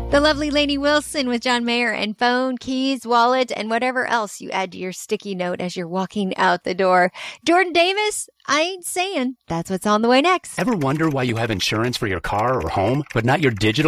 The lovely Lainey Wilson with John Mayer and phone, keys, wallet, and whatever else you add to your sticky note as you're walking out the door. Jordan Davis, I ain't saying. That's what's on the way next. Ever wonder why you have insurance for your car or home, but not your digital